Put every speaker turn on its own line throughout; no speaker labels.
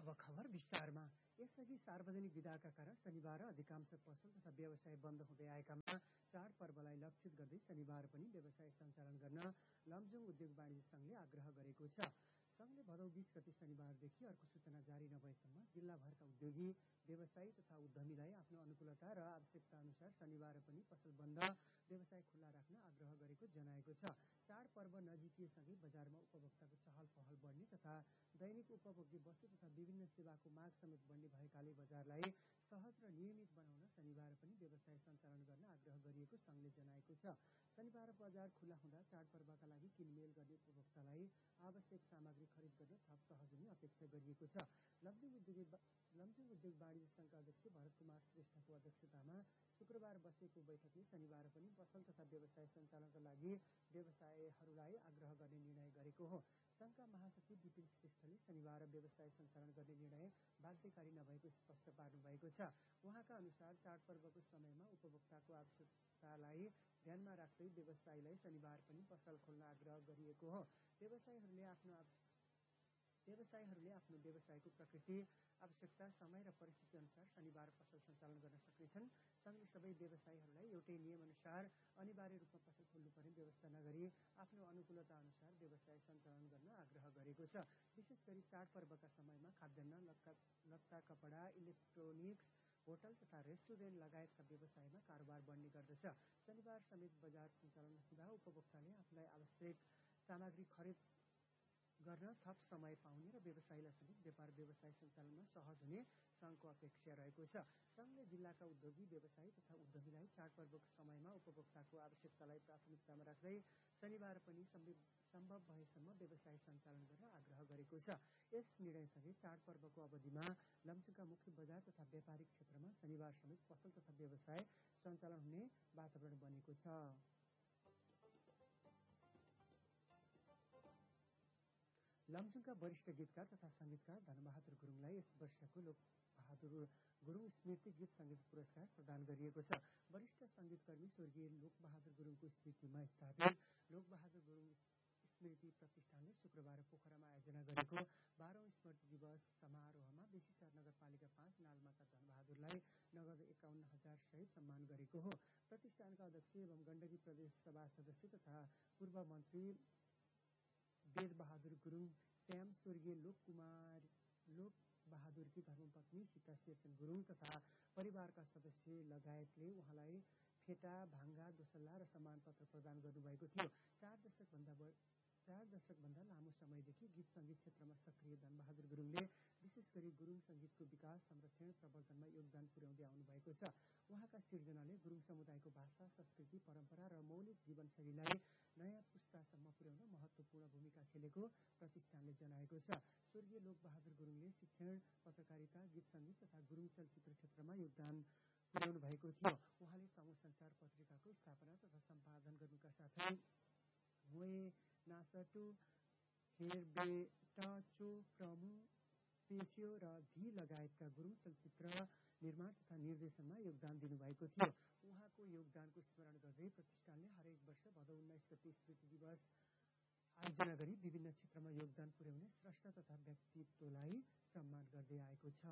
अब खबर विस्तारमा। यसअघि सार्वजनिक विदाका कारण शनिबार अधिकांश पसल तथा व्यवसाय बन्द हुँदै आएकामा चाडपर्वलाई लक्षित गर्दै शनिबार पनि व्यवसाय सञ्चालन गर्न लमजुङ उद्योग वाणिज्य संघले आग्रह गरेको छ। संघले भदौ 20 गते शनिबारदेखि अर्को सूचना जारी नभएसम्म जिल्लाभरका उद्योगी, व्यवसायी तथा उद्यमीलाई आफ्नो अनुकूलता र आवश्यकता अनुसार शनिबार पनि पसल बन्द, व्यवसाय खुल्ला राख्न आग्रह गरेको जनाएको छ। चाडपर्व नजिकिएसँगै बजारमा उपभोक्ताको चहल पहल बढ्ने तथा दैनिक उपभोग्य वस्तु तथा विभिन्न सेवाको माग समेत बढ्ने भएकाले बजारलाई सहज र नियमित बनाउन शनिबार पनि व्यवसाय सञ्चालन गर्न आग्रह गरिएको संघले जनाएको छ। शनिबार बजार खुला हुँदा चाडपर्वका लागि किनमेल गर्ने उपभोक्तालाई आवश्यक सामग्री खरिद गर्न थप सहज हुने अपेक्षा गरिएको छ। लमजुङ उद्योग वाणिज्य संघका अध्यक्ष भरत कुमार श्रेष्ठको अध्यक्षतामा शुक्रबार बसेको बैठकले शनिबार पनि पसल तथा व्यवसाय सञ्चालनका लागि व्यवसायीहरूलाई आग्रह गर्ने निर्णय गरेको हो। संघका महासचिव विपिन श्रेष्ठले शनिबार व्यवसाय सञ्चालन गर्ने निर्णय बाध्यकारी नभएको स्पष्ट पार्नु भएको छ। उहाँका अनुसार चाडपर्वको समयमा उपभोक्ताको आवश्यकतालाई ध्यानमा राख्दै व्यवसायीलाई शनिबार पनि पसल खोल्न आग्रह गरिएको हो। व्यवसायीहरूले आफ्नो व्यवसायको प्रकृति, आवश्यकता, समय र परिस्थिति अनुसार शनिबार पसल सञ्चालन गर्न सक्नेछन्। संघले सबै व्यवसायीहरूलाई एउटै नियम अनुसार अनिवार्य रूपमा पसल खोल्नुपर्ने व्यवस्था नगरी आफ्नो अनुकूलता अनुसार व्यवसाय सञ्चालन गर्न आग्रह गरेको छ। विशेष गरी चाडपर्वका समयमा खाद्यान्न, लत्ता, कपडा, इलेक्ट्रोनिक्स, होटल तथा रेस्टुरेन्ट लगायतका व्यवसायमा कारोबार बढ्ने गर्दछ। शनिबार समेत बजार सञ्चालन हुँदा उपभोक्ताले आफूलाई आवश्यक सामग्री खरिद गर्न थप समय पाउने र व्यवसायीलाई समेत व्यापार व्यवसाय सञ्चालनमा सहज हुने संघको अपेक्षा रहेको छ। संघले जिल्लाका उद्योगी, व्यवसायी तथा उद्यमीलाई चाडपर्वको समयमा उपभोक्ताको आवश्यकतालाई प्राथमिकतामा राख्दै शनिबार पनि सम्भव भएसम्म व्यवसाय सञ्चालन गर्न आग्रह गरेको छ। यस निर्णयसँगै चाडपर्वको अवधिमा लमजुङका मुख्य बजार तथा व्यापारिक क्षेत्रमा शनिबार समेत पसल तथा व्यवसाय सञ्चालन हुने वातावरण बनेको छ। लमजुङका वरिष्ठ गीतकार तथा संगीतकार धनबहादुर गुरुङलाई यस वर्षको लोकबहादुर गुरुङ स्मृति गीत सङ्गीत पुरस्कार प्रदान गरिएको छ। वरिष्ठ सङ्गीतकर्मी स्वर्गीय लोकबहादुर गुरुङको स्मृतिमा स्थापित लोकबहादुर गुरुङ स्मृति प्रतिष्ठानले शुक्रबार पोखरामा आयोजना गरेको 12औं स्मृति दिवस समारोहमा बेसीसर नगरपालिका 5 नालमाका धनबहादुरलाई नगद 51,000 सहित सम्मान गरेको हो। प्रतिष्ठानका अध्यक्ष एवं गण्डकी प्रदेश सभा सदस्य तथा पूर्व मन्त्री वेदबहादुर गुरुङ ट्याम, स्वर्गीय लोकबहादुरकी धर्मपत्नी सीता शेरचन गुरुङ तथा परिवारका सदस्य लगायतले उहाँलाई फेटा, भाङ्गा, दोसल्ला र सम्मान पत्र प्रदान गर्नुभएको थियो। 4 दशकभन्दा लामो समयदेखि गीत सङ्गीत क्षेत्रमा सक्रिय धनबहादुर गुरुङले विशेष गरी गुरुङ सङ्गीतको विकास, संरक्षण, प्रवर्धनमा योगदान पुर्याउँदै आउनुभएको छ। उहाँका सिर्जनाले गुरुङ समुदायको भाषा, संस्कृति, परम्परा र मौलिक जीवनशैलीलाई नयाँ पुस्तासम्म पुर्याउन महत्त्वपूर्ण भूमिका खेलेको प्रतिष्ठानले जनाएको छ। स्वर्गीय लोकबहादुर गुरुङले शिक्षण, पत्रकारिता, गीत सङ्गीत तथा गुरुङ चलचित्र क्षेत्रमा योगदान पुर्याउनु भएको थियो। उहाँले तमु संसार पत्रिकाको स्थापना तथा सम्पादन गर्नुका साथै मुए नासटु, हेरबेटचो, प्रमु, पेस्यो र धी लगायतका गुरुङ चलचित्र निर्माण तथा निर्देशनमा योगदान दिनुभएको थियो। उहाँको योगदानको स्मरण गर्दै प्रतिष्ठानले हरेक वर्ष भदौ 19 गते स्मृति दिवस आयोजना गरी विभिन्न क्षेत्रमा योगदान पुर्याउने स्रष्टा तथा व्यक्तित्वलाई सम्मान गर्दै आएको छ।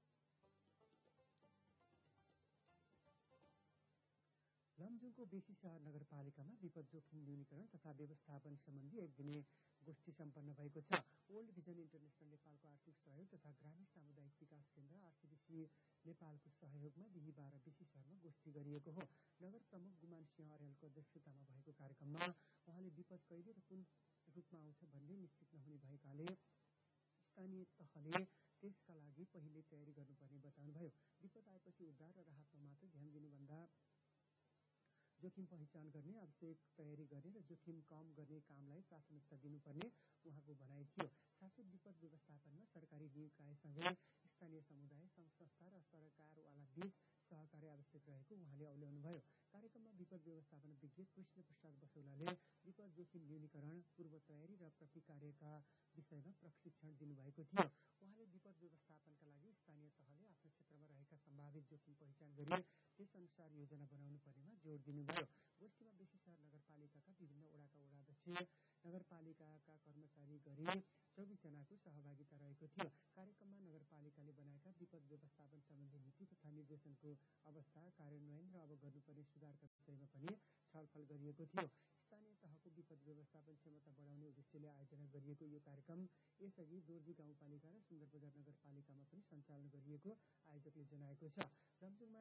लमजुङको बेसीसहर नगरपालिकामा विपद जोखिम न्यूनीकरण तथा व्यवस्थापन सम्बन्धी एक दिने गोष्ठी सम्पन्न भएको छ। वर्ल्ड भिजन इन्टरनेसनल नेपालको आर्थिक सहयोग तथा ग्रामीण सामुदायिक विकास केन्द्र आरसिडिसी नेपालको सहयोगमा बिहिबार बेसीसहरमा गोष्ठी गरिएको हो। नगर प्रमुख गुमान सिंह अर्यालको अध्यक्षतामा भएको कार्यक्रममा उहाँले विपद कहिले र कुन रूपमा आउँछ भन्ने निश्चित नहुने भएकाले स्थानीय तहले त्यसका लागि पहिले तयारी गर्नुपर्ने बताउनुभयो। विपद आएपछि उद्धार र राहतमा मात्र ध्यान दिनुभन्दा जोखिम पहिचान गर्ने, आवश्यक तयारी गर्ने र जोखिम कम गर्ने कामलाई प्राथमिकता दिनुपर्ने उहाँको भनाइ थियो। साथै विपद व्यवस्थापनमा सरकारी निकायसँगै स्थानीय समुदाय, सङ्घ संस्था र सरकारवाला बीच सहकार्य आवश्यक रहेको उहाँले औल्याउनुभयो। कार्यक्रममा विपद व्यवस्थापन विज्ञ कृष्ण प्रसाद बसौलाले विपद जोखिम न्यूनीकरण, पूर्व तयारी र प्रतिकारका विषयमा प्रशिक्षण दिनुभएको थियो। उहाँले विपद व्यवस्थापनका लागि स्थानीय तहले आफ्नो क्षेत्रमा रहेका सम्भावित जोखिम पहिचान गरी त्यसअनुसार योजना बनाउनु पर्नेमा जोड दिनुभयो। गोष्ठीमा बेसी सहर नगरपालिकाका विभिन्न वडाका वडाध्यक्ष, नगरपालिकाका कर्मचारी गरी 24 जनाको सहभागिता रहेको थियो। कार्यक्रममा नगरपालिकाले बनाएका विपद व्यवस्थापन सम्बन्धी नीति तथा निर्देशनको अवस्था, कार्यान्वयन र अब गर्नुपर्ने सुधारका विषयमा पनि छलफल गरिएको थियो। स्थानीय तहको विपद व्यवस्थापन क्षमता बढाउने उद्देश्यले आयोजना गरिएको यो कार्यक्रम यसअघि दोर्जी गाउँपालिका र सुन्दरबजार नगरपालिकामा पनि सञ्चालन गरिएको आयोजकले जनाएको छ। लमजुङमा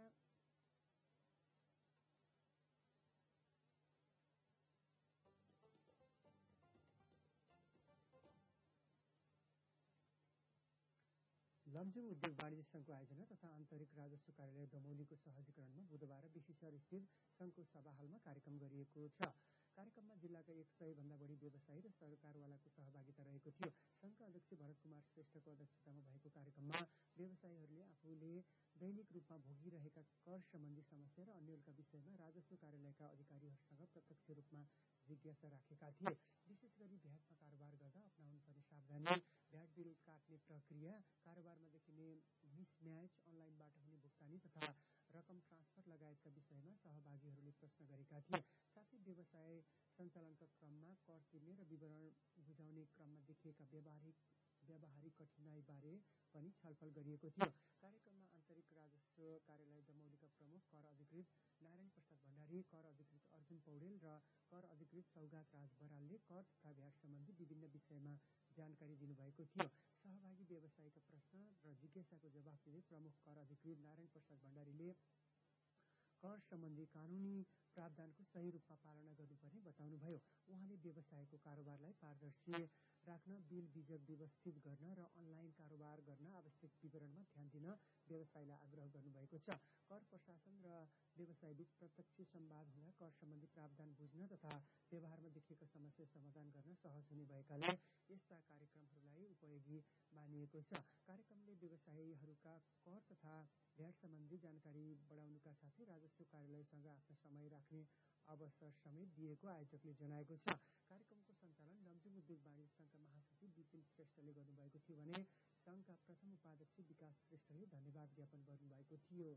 लमजुङ उद्योग वाणिज्य सङ्घको आयोजना तथा आन्तरिक राजस्व कार्यालय दमौलीको सहजीकरणमा बुधबार बेसीसर स्थित सङ्घको सभाहालमा कार्यक्रम गरिएको छ। कार्यक्रममा जिल्लाका 100 भन्दा बढी व्यवसायी र सरकारवालाको सहभागिता रहेको थियो। सङ्घका अध्यक्ष भरत कुमार श्रेष्ठको अध्यक्षतामा भएको कार्यक्रममा व्यवसायीहरूले आफूले दैनिक रूपमा भोगिरहेका कर सम्बन्धी समस्या र अन्यलका विषयमा राजस्व कार्यालयका अधिकारीहरूसँग प्रत्यक्ष रूपमा जिज्ञासा राखेका थिए। विशेष गरी भ्याटमा कारोबार गर्दा अपनाउनुपर्ने सावधानी, भ्याट बिल काट्ने प्रक्रिया, कारोबारमा देखिने मिसम्याच, अनलाइनबाट हुने भुक्तानी तथा रकम ट्रान्सफर लगायतका विषयमा सहभागीहरूले प्रश्न गरेका थिए। साथै व्यवसाय सञ्चालनका क्रममा कर तिर्ने र विवरण बुझाउने क्रममा देखिएका व्यावहारिक कठिनाइबारे पनि छलफल गरिएको थियो। कार्यक्रममा आन्तरिक राजस्व कार्यालय दमौलीका प्रमुख कर अधिकृत नारायण प्रसाद भण्डारी, कर अधिकृत अर्जुन पौडेल र कर अधिकृत सौगात राज बरालले कर तथा भ्याट सम्बन्धी विभिन्न विषयमा जानकारी दिनुभएको थियो। सहभागी व्यवसायीका प्रश्न र जिज्ञासाको जवाफ दिँदै प्रमुख कर अधिकृत नारायण प्रसाद भण्डारीले कर सम्बन्धी कानुनी प्रावधानको सही रूपमा पालना गर्नुपर्ने बताउनुभयो। उहाँले व्यवसायको कारोबारलाई पारदर्शी राख्न, बिल बिजक व्यवस्थित गर्न र अनलाइन कारोबार गर्न आवश्यक विवरणमा ध्यान दिन व्यवसायलाई आग्रह गर्नुभएको छ। कर प्रशासन र व्यवसायबीच प्रत्यक्ष संवाद हुँदा कर सम्बन्धी प्रावधान बुझ्न तथा व्यवहारमा देखिएका समस्या समाधान गर्न सहज हुने भएकाले यस्ता कार्यक्रमहरूलाई उपयोगी मानिएको छ। कार्यक्रमले व्यवसायीहरूका कर तथा भ्याट सम्बन्धी जानकारी बढाउनुका साथै राजस्व कार्यालयसँग आफ्नो समय राख्ने अवसर समेत दिएको आयोजकले जनाएको छ। कार्यक्रमको सञ्चालन लमजुङ उद्योग वाणिज्य सङ्घका महासचिव विपिन श्रेष्ठले गर्नुभएको थियो भने सङ्घका प्रथम उपाध्यक्ष विकास श्रेष्ठले धन्यवाद ज्ञापन गर्नुभएको थियो।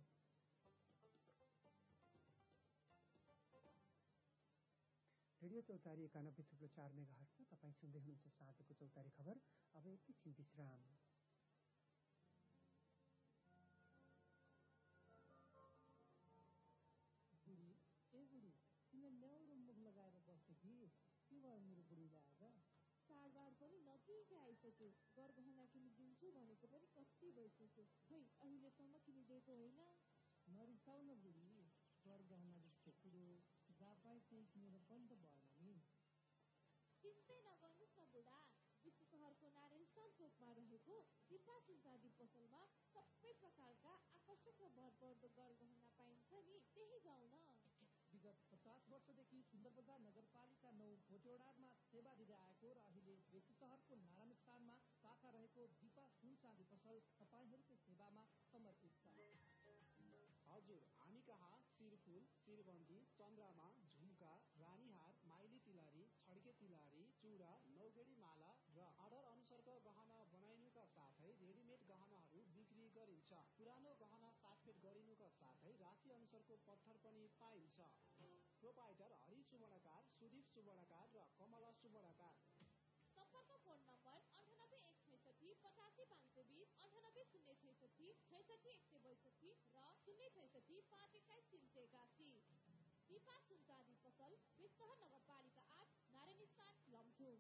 रेडियो चौतारी 91.4 मेगाहर्जमा तपाईँ सुन्दै हुनुहुन्छ साँझको चौतारी खबर। अब एकैछिन विश्राम।
लगाएर बस्छ कि के भयो मेरो बुढीलाई आज? चाडबाड पनि नजिकै आइसक्यो, गरगहना किनिदिन्छु भनेको पनि कति भइसक्यो, खै अहिलेसम्म किनिदिएको होइन। नरिसाउ न बुढी, गरगहना जस्तो कुरो जहाँ पाए त्यही किनेर पनि त भएन नि।
चिन्तै नगर्नुहोस् न बुढा, बेसी सहरको नारायणस्थान चोकमा रहेको दिपा सुनचाँदी पसलमा सबै प्रकारका आकर्षक र भरपर्दो गरगहना पाइन्छ नि, त्यही जाउँ न।
विगत 50 वर्षदेखि सुन्दरबजार नगरपालिका 9 भोटेडारमा सेवा दिँदै आएको र अहिले बेसी सहरको नारायणस्थानमा शाखा रहेको दिपा सुनचाँदी पसल तपाईँहरूको सेवामा समर्पित छ।
हजुर, हामी कहाँ शिरफुल, शिरबन्दी, चन्द्रमा, झुम्का, रानीहार, माइली तिलहरी, छड्के तिलहरी, चूड़ा, नौगेडी माला र अर्डर अनुसारका गहना बनाइनुका साथै रेडिमेड गहनाहरू बिक्री गरिन्छ। पुरानो गहना साटफेट गरिनुका साथै राशि अनुसारको पत्थर पनि पाइन्छ। प्रोपाइटर हरि सुवर्णकार, सुदीप सुवर्णकार र कमला सुवर्णकार।
सम्पर्क फोन नम्बर 9816 85520, 98066 66162 र 066 521 381। दिपा सुनचाँदी पसल, बेसीसहर नगरपालिका 8, नारायणस्थान, लमजुङ।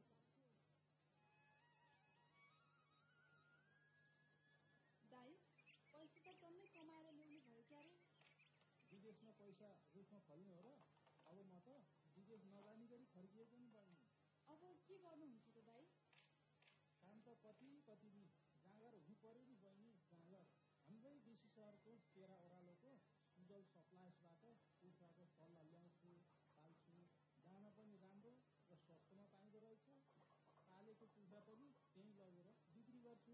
दाइ, पैसा त टन्नै कमाएर ल्याउनु भयो क्यारे? विदेशमा पैसा रुखमा फल्ने हो र? अब म त विदेश नजानी गरी फर्किएको नि बहिनी। अब के गर्नुहुन्छ त दाइ? काम त कति नि जाँगर हुनु पर्यो नि बहिनी, जाँगर। हाम्रै बेसी सहरको सेरा ओह्रालोको सुजल सप्लायर्सबाट कुखुराको चल्ला ल्याउँछु, पाल्छु। दाना पनि राम्रो र सस्तोमा पाइँदो रहेछ। पालेको कुखुरा पनि त्यहीँ लगेर बिक्री गर्छु।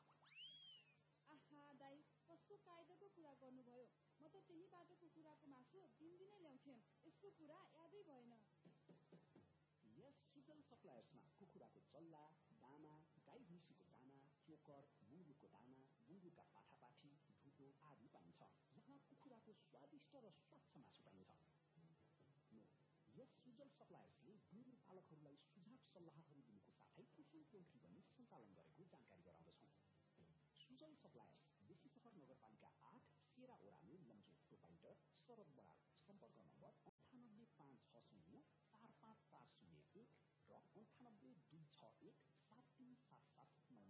आहा दाइ, कस्तो कायदाको कुरा गर्नुभयो। म त त्यही बाटोको कुखुराको मासु दिनदिनै ल्याउँथेँ, यस्तो कुरा यादै भएन।
यस सुजल सप्लायर्समा कुखुराको चल्ला, दाना, गाई भैँसीको दाना, चोकर, मुङ्गुरको दाना, मुङ्गुरका पाठापाठी, ढुटो आदि पाइन्छ। यहाँ कुखुराको स्वादिष्ट
सुजल सप्लायर्सले गोरु पालकहरूलाई सुझाव सल्लाहहरू दिनुको साथै कुशल पोल्ट्री पनि सञ्चालन गरेको जानकारी गराउँदछौँ। सुजल सप्लायर्स